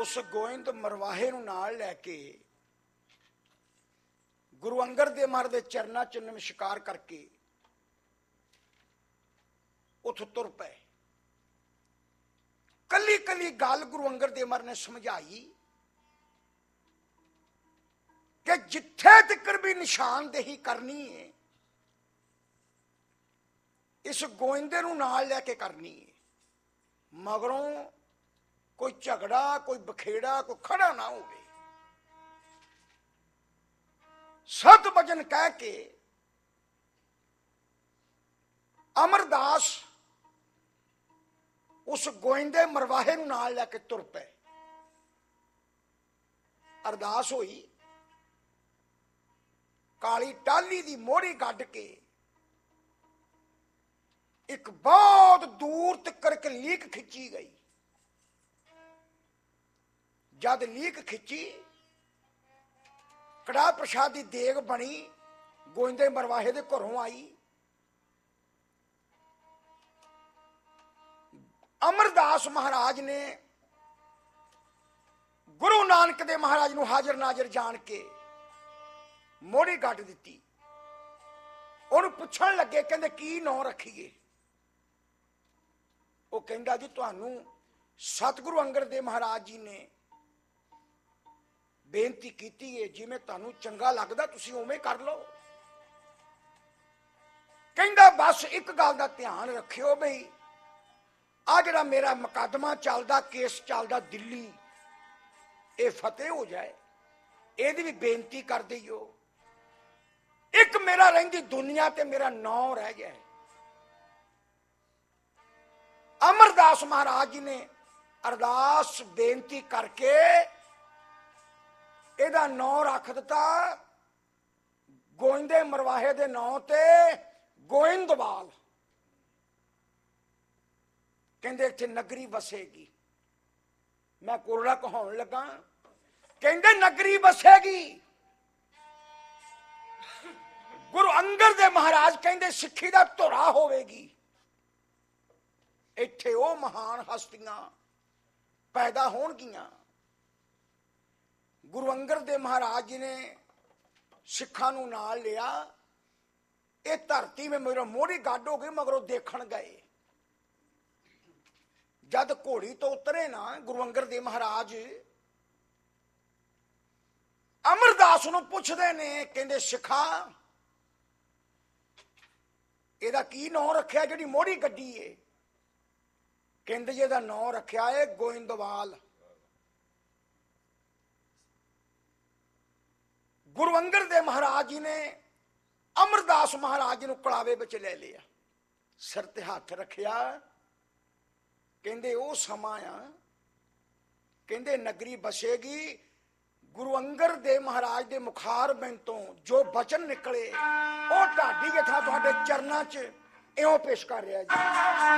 उस गोविंद मरवाहे नूं नाल लैके गुरु अंगद देव महाराज दे चरनां च नमस्कार करके उत्थों तुर पे। कली कली गल गुरु अंगद देव महाराज ने समझाई कि जिथे तक भी निशानदेही करनी है इस गोइंदे नूं नाल लैके करनी है, मगरों कोई झगड़ा कोई बखेड़ा कोई खड़ा ना होवे। सत वचन कह के अमरदास उस गोइंदे मरवाहे नूं नाल लैके तुर पे। अरदास होई, काली टाली दी मोहरी गड्ड के एक बहुत दूर तक लीक खिंची गई। जद लीक खिंची, कड़ा प्रसाद की देग बनी, गोइंदे मरवाहे दे घरों आई। अमरदास महाराज ने गुरु नानक देव महाराज नूं हाजर नाजर जान के मोहरी गड्ड दिती। उन्होंने पुछण लगे, कहंदे की नौ रखीए? वो कहंदा जी तुहानू सतगुरु अंगद देव महाराज जी ने बेनती कीती है, जिवें तुहानू चंगा लगदा तुसीं उवें कर लो। कहंदा बस एक गल दा ध्यान रखियो बई आ जिहड़ा मेरा मुकदमा चलदा, केस चलदा दिल्ली, ये फतेह हो जाए, इहदी भी बेनती कर दईओ। एक मेरा रहिंदी दुनिया ते मेरा नौ रह जाए। अमरदास महाराज जी ने अरदास बेनती करके एदा नौ रख दिता, गोइंदे मरवाहे दे नौ ते गोइंदवाल। कहंदे इत्थे नगरी बसेगी। मैं कोरड़ा कहाउण लगा, कहंदे नगरी बसेगी। गुरु अंगद देव महाराज कहंदे सिक्खी दा धुरा होवेगी। इत्थे ओ महान हस्तियां पैदा होणगियां। गुरु अंगद देव महाराज जी ने सिखां नूं नाल लिया। ये धरती में मेरा मोहरी गड्ड हो गई, मगरों देखण गए। जद घोड़ी तो उतरे ना गुरु अंगद देव महाराज, अमरदास नूं पुछदे ने, कहंदे सिखा एदा की नौ रखिया जिहड़ी मोहरी गड्डी है? कहंदे जी एदा नौ रखिया है गोइंदवाल। गुरु अंगद देव महाराज जी ने अमरदास महाराज जी नूं कड़ावे विच ले लिया, सिर ते हथ रखिया। कहंदे ओ समा आ, कहंदे नगरी बसेगी। गुरु अंगद देव महाराज दे मुखार बिन तो जो बचन निकले ओ ढाडी जथा तुहाडे चरनां च इउं पेश कर रहा जी।